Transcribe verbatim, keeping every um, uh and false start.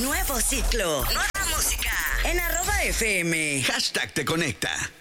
Nuevo ciclo. Nueva música. En arroba F M. Hashtag te conecta.